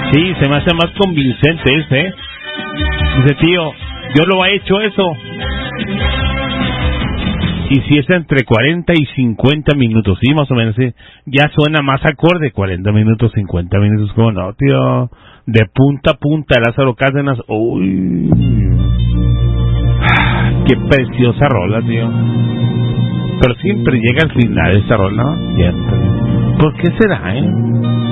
Sí, se me hace más convincente ese, ¿eh? Dice, tío, yo lo he hecho eso. Y si es entre 40 y 50 minutos, sí, más o menos, sí, ya suena más acorde, 40 minutos, 50 minutos, como no, tío, de punta a punta, Lázaro Cárdenas, uy, qué preciosa rola, tío. Pero siempre llega al final esa rola, ¿no? Siempre. ¿Por qué será,